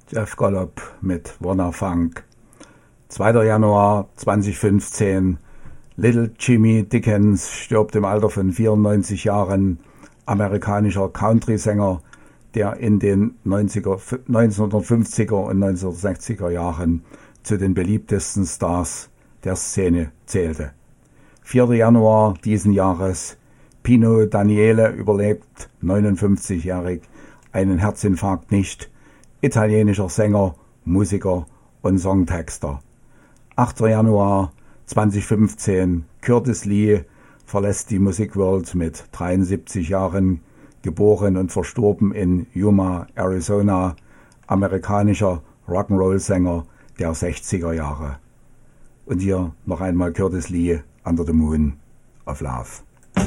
Jeff Gollob mit Wanna Funk. 2. Januar 2015. Little Jimmy Dickens stirbt im Alter von 94 Jahren. Amerikanischer Country-Sänger, der in den 1950er und 1960er Jahren zu den beliebtesten Stars der Szene zählte. 4. Januar diesen Jahres. Pino Daniele überlebt, 59-jährig, einen Herzinfarkt nicht. Italienischer Sänger, Musiker und Songtexter. 8. Januar 2015. Curtis Lee verlässt die Musikwelt mit 73 Jahren, geboren und verstorben in Yuma, Arizona, amerikanischer Rock'n'Roll-Sänger der 60er Jahre. Und hier noch einmal Curtis Lee, Under the Moon of Love.